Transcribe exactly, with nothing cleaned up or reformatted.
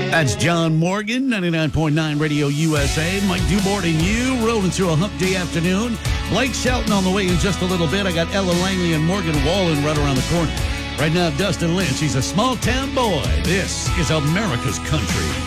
That's John Morgan, ninety-nine point nine Radio U S A. Mike Dubort and you rolling through a hump day afternoon. Blake Shelton on the way in just a little bit. I got Ella Langley and Morgan Wallen right around the corner. Right now, Dustin Lynch. He's a small town boy. This is America's Country.